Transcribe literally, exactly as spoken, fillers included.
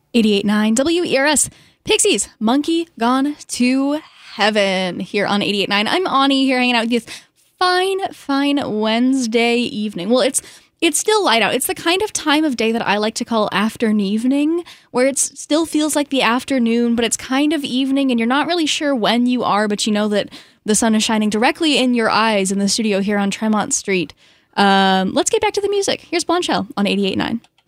eighty-eight point nine W E R S. Pixies, Monkey Gone to Heaven here on eighty-eight point nine. I'm Ani here hanging out with you this fine, fine Wednesday evening. Well, it's it's still light out. It's the kind of time of day that I like to call afternoon, where it still feels like the afternoon, but it's kind of evening, and you're not really sure when you are, but you know that the sun is shining directly in your eyes in the studio here on Tremont Street. Um, let's get back to the music. Here's Blondshell on eighty-eight point nine.